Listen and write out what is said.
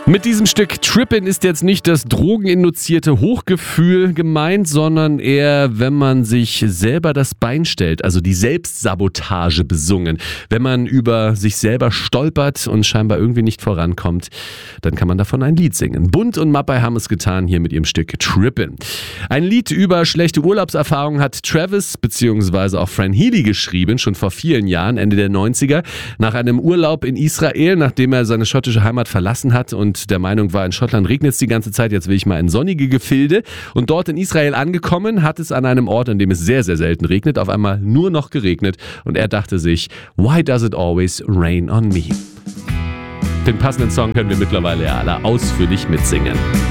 Mit diesem Stück Trippin' ist jetzt nicht das drogeninduzierte Hochgefühl gemeint, sondern eher, wenn man sich selber das Bein stellt, also die Selbstsabotage besungen. Wenn man über sich selber stolpert und scheinbar irgendwie nicht vorankommt, dann kann man davon ein Lied singen. Bunt und Mappai haben es getan hier mit ihrem Stück Trippin'. Ein Lied über schlechte Urlaubserfahrungen hat Travis bzw. auch Fran Healy geschrieben, schon vor vielen Jahren, Ende der 90er, nach einem Urlaub in Israel, nachdem er seine schottische Heimat verlassen hat und der Meinung war, in Schottland regnet es die ganze Zeit, jetzt will ich mal in sonnige Gefilde. Und dort in Israel angekommen, hat es an einem Ort, an dem es sehr, sehr selten regnet, auf einmal nur noch geregnet. Und er dachte sich, why does it always rain on me? Den passenden Song können wir mittlerweile ja alle ausführlich mitsingen.